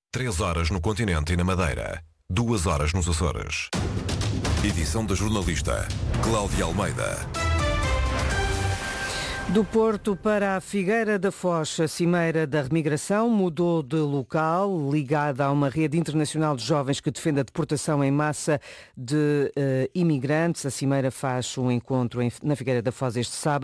3 horas no continente e na Madeira. 2 horas nos Açores. Edição da jornalista Cláudia Almeida. Do Porto para a Figueira da Foz, a Cimeira da Remigração mudou de local, ligada a uma rede internacional de jovens que defende a deportação em massa de imigrantes. A Cimeira faz um encontro na Figueira da Foz este sábado.